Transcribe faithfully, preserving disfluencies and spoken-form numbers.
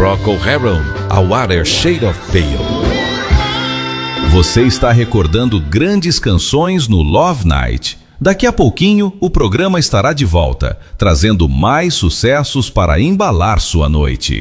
Procol Harum, A Water Shade of Pale. Você está recordando grandes canções no Love Night. Daqui a pouquinho, o programa estará de volta, trazendo mais sucessos para embalar sua noite.